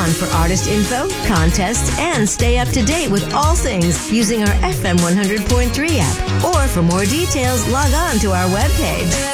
on for artist info, contests, and stay up to date with all things using our FM 100.3 app. Or for more details, log on to our webpage.